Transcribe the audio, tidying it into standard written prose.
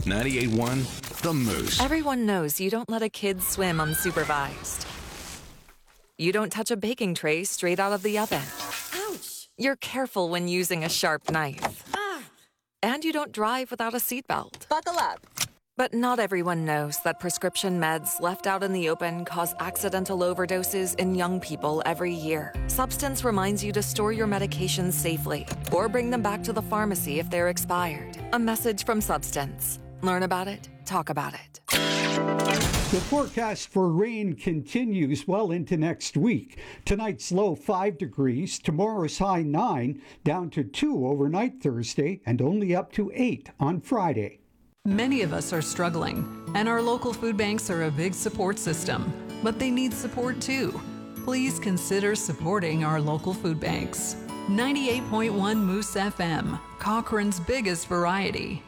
98.1 The Moose. Everyone knows you don't let a kid swim unsupervised. You don't touch a baking tray straight out of the oven. Ouch! You're careful when using a sharp knife. And you don't drive without a seatbelt. Buckle up. But not everyone knows that prescription meds left out in the open cause accidental overdoses in young people every year. Substance reminds you to store your medications safely or bring them back to the pharmacy if they're expired. A message from Substance. Learn about it, talk about it. The forecast for rain continues well into next week. Tonight's low 5 degrees, tomorrow's high 9, down to 2 overnight Thursday, and only up to 8 on Friday. Many of us are struggling, and our local food banks are a big support system, but they need support too. Please consider supporting our local food banks. 98.1 Moose FM, Cochrane's biggest variety.